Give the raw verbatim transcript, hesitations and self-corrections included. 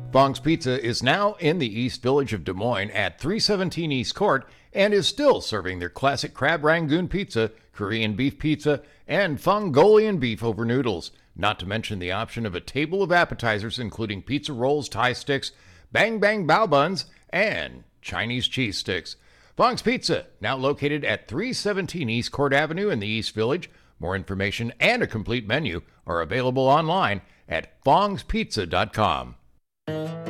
Fong's Pizza is now in the East Village of Des Moines at three seventeen East Court and is still serving their classic crab rangoon pizza, Korean beef pizza, and Mongolian beef over noodles, not to mention the option of a table of appetizers including pizza rolls, Thai sticks, bang bang bao buns, and Chinese cheese sticks. Fong's Pizza, now located at three seventeen East Court Avenue in the East Village. More information and a complete menu are available online at fongs pizza dot com.